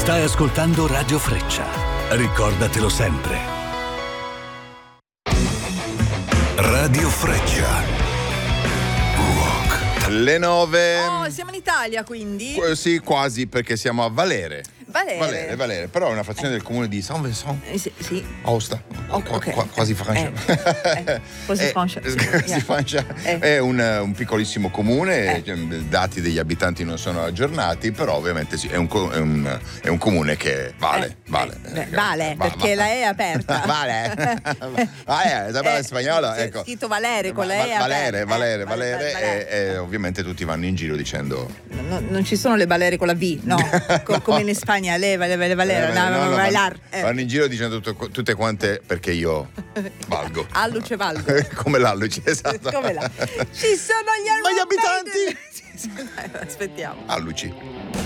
Stai ascoltando Radio Freccia. Ricordatelo sempre. Radio Freccia. Le 9. Oh, siamo in Italia quindi? Sì, quasi, perché siamo a Valere. Valere. Però è una frazione del comune di Saint-Vincent. Sì. Aosta. Ok. Quasi Francia. Quasi Francia. Quasi Francia. È un piccolissimo comune, dati degli abitanti non sono aggiornati, però ovviamente sì, è un comune che vale. Perché la E è aperta. Vale, sapete spagnolo? C'è Ecco. scritto Valere con la E aperta. Valere. E ovviamente tutti vanno in giro dicendo non ci sono le balere con la V, no? Come in Spagna, Valere. Vanno in giro dicendo tutte quante perché io valgo. Alluce valgo. Come l'alluce, esatto. Come là. Ci sono gli abitanti. Aspettiamo. Alluci.